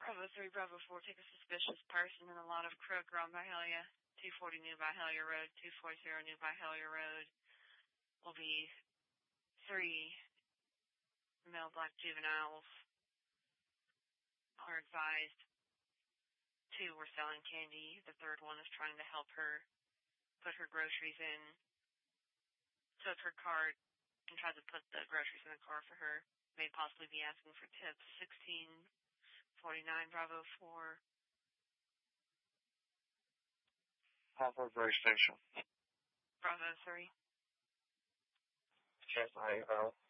Bravo 3, Bravo 4, take a suspicious person in a lot of Kroger on Byhalia, 240 New Byhalia Road, 240 New Byhalia Road. Will be 3 male black juveniles are advised. 2 were selling candy. The third one is trying to help her put her groceries in, took her cart, and tried to put the groceries in the car for her. May possibly be asking for tips. 1649 Bravo 4. Hartford Police Station. Bravo 3. Yes, I